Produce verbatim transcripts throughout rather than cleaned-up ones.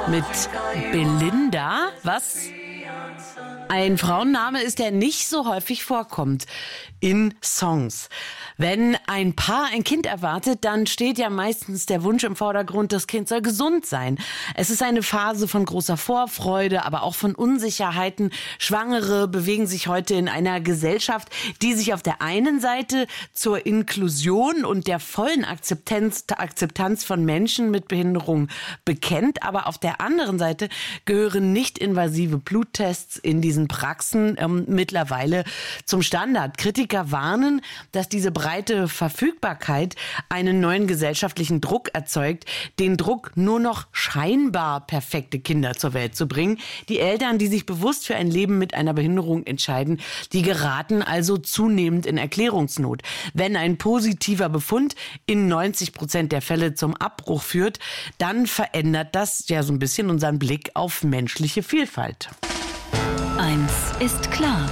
mit Belinda, was ein Frauenname ist, der nicht so häufig vorkommt in Songs. Wenn ein Paar ein Kind erwartet, dann steht ja meistens der Wunsch im Vordergrund, das Kind soll gesund sein. Es ist eine Phase von großer Vorfreude, aber auch von Unsicherheiten. Schwangere bewegen sich heute in einer Gesellschaft, die sich auf der einen Seite zur Inklusion und der vollen Akzeptanz, Akzeptanz von Menschen mit Behinderung bekennt, aber auf der anderen Seite gehören nicht-invasive Bluttests in diesen Praxen ähm, mittlerweile zum Standard. Kritiker warnen, dass diese breite Verfügbarkeit einen neuen gesellschaftlichen Druck erzeugt, den Druck, nur noch scheinbar perfekte Kinder zur Welt zu bringen. Die Eltern, die sich bewusst für ein Leben mit einer Behinderung entscheiden, die geraten also zunehmend in Erklärungsnot. Wenn ein positiver Befund in neunzig Prozent der Fälle zum Abbruch führt, dann verändert das ja so ein bisschen unseren Blick auf menschliche Vielfalt. Eins ist klar.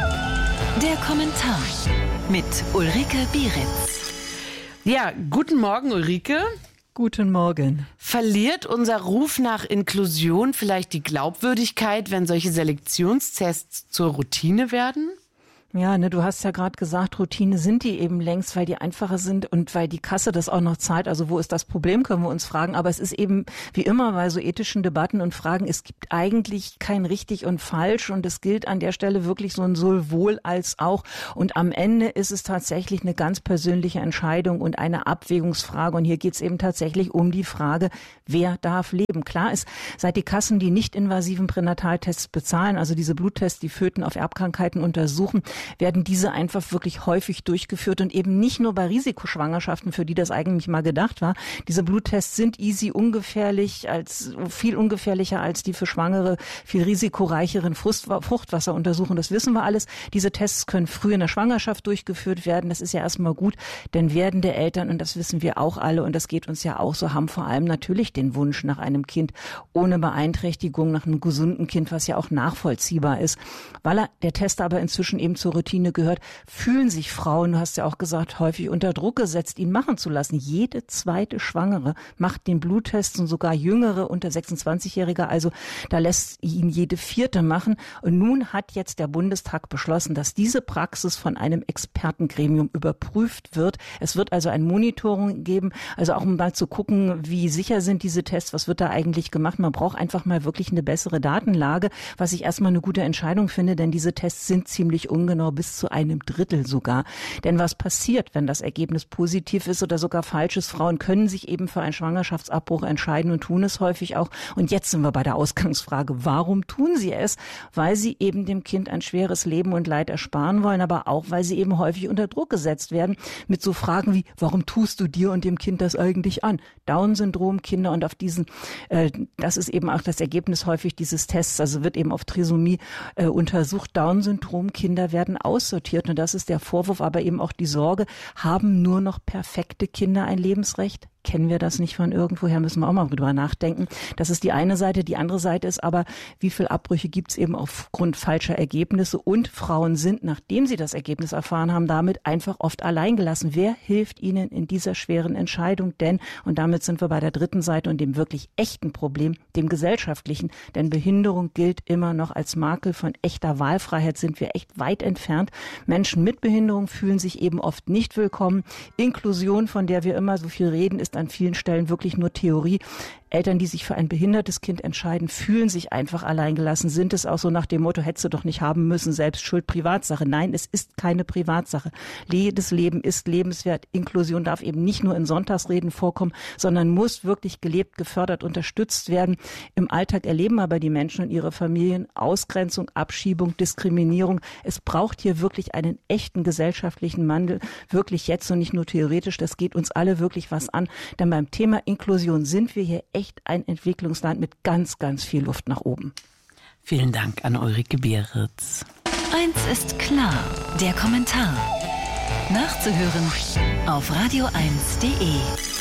Der Kommentar mit Ulrike Bieritz. Ja, guten Morgen, Ulrike. Guten Morgen. Verliert unser Ruf nach Inklusion vielleicht die Glaubwürdigkeit, wenn solche Selektionstests zur Routine werden? Ja, ne, du hast ja gerade gesagt, Routine sind die eben längst, weil die einfacher sind und weil die Kasse das auch noch zahlt. Also wo ist das Problem, können wir uns fragen. Aber es ist eben wie immer bei so ethischen Debatten und Fragen, es gibt eigentlich kein richtig und falsch und es gilt an der Stelle wirklich so ein sowohl als auch. Und am Ende ist es tatsächlich eine ganz persönliche Entscheidung und eine Abwägungsfrage. Und hier geht es eben tatsächlich um die Frage, wer darf leben. Klar ist, seit die Kassen die nicht-invasiven Pränataltests bezahlen, also diese Bluttests, die Föten auf Erbkrankheiten untersuchen, werden diese einfach wirklich häufig durchgeführt und eben nicht nur bei Risikoschwangerschaften, für die das eigentlich mal gedacht war. Diese Bluttests sind easy, ungefährlich, als viel ungefährlicher als die für Schwangere viel risikoreicheren Fruchtwasser untersuchen. Das wissen wir alles. Diese Tests können früh in der Schwangerschaft durchgeführt werden. Das ist ja erstmal gut, denn werdende Eltern, und das wissen wir auch alle und das geht uns ja auch so, haben vor allem natürlich den Wunsch nach einem Kind ohne Beeinträchtigung, nach einem gesunden Kind, was ja auch nachvollziehbar ist. Weil der Test aber inzwischen eben zur Routine gehört, fühlen sich Frauen, du hast ja auch gesagt, häufig unter Druck gesetzt, ihn machen zu lassen. Jede zweite Schwangere macht den Bluttest und sogar Jüngere unter sechsundzwanzigjährige, also da lässt ihn jede vierte machen. Und nun hat jetzt der Bundestag beschlossen, dass diese Praxis von einem Expertengremium überprüft wird. Es wird also ein Monitoring geben, also auch um mal zu gucken, wie sicher sind diese Tests, was wird da eigentlich gemacht. Man braucht einfach mal wirklich eine bessere Datenlage, was ich erstmal eine gute Entscheidung finde, denn diese Tests sind ziemlich ungenau, bis zu einem Drittel sogar. Denn was passiert, wenn das Ergebnis positiv ist oder sogar falsch ist? Frauen können sich eben für einen Schwangerschaftsabbruch entscheiden und tun es häufig auch. Und jetzt sind wir bei der Ausgangsfrage. Warum tun sie es? Weil sie eben dem Kind ein schweres Leben und Leid ersparen wollen, aber auch, weil sie eben häufig unter Druck gesetzt werden mit so Fragen wie, warum tust du dir und dem Kind das eigentlich an? Down-Syndrom, Kinder und auf diesen, äh, das ist eben auch das Ergebnis häufig dieses Tests, also wird eben auf Trisomie äh, untersucht. Down-Syndrom, Kinder werden aussortiert und das ist der Vorwurf, aber eben auch die Sorge, haben nur noch perfekte Kinder ein Lebensrecht? Kennen wir das nicht von irgendwoher, müssen wir auch mal drüber nachdenken. Das ist die eine Seite. Die andere Seite ist aber, wie viele Abbrüche gibt es eben aufgrund falscher Ergebnisse und Frauen sind, nachdem sie das Ergebnis erfahren haben, damit einfach oft alleingelassen. Wer hilft ihnen in dieser schweren Entscheidung? Denn, und damit sind wir bei der dritten Seite und dem wirklich echten Problem, dem gesellschaftlichen, denn Behinderung gilt immer noch als Makel. Von echter Wahlfreiheit sind wir echt weit entfernt. Menschen mit Behinderung fühlen sich eben oft nicht willkommen. Inklusion, von der wir immer so viel reden, ist an vielen Stellen wirklich nur Theorie. Eltern, die sich für ein behindertes Kind entscheiden, fühlen sich einfach alleingelassen. Sind es auch so nach dem Motto, hättest du doch nicht haben müssen, selbst schuld, Privatsache. Nein, es ist keine Privatsache. Jedes Leben ist lebenswert. Inklusion darf eben nicht nur in Sonntagsreden vorkommen, sondern muss wirklich gelebt, gefördert, unterstützt werden. Im Alltag erleben aber die Menschen und ihre Familien Ausgrenzung, Abschiebung, Diskriminierung. Es braucht hier wirklich einen echten gesellschaftlichen Wandel, wirklich jetzt und nicht nur theoretisch. Das geht uns alle wirklich was an. Denn beim Thema Inklusion sind wir hier echt ein Entwicklungsland mit ganz, ganz viel Luft nach oben. Vielen Dank an Ulrike Bieritz. Eins ist klar, der Kommentar. Nachzuhören auf radio eins punkt de.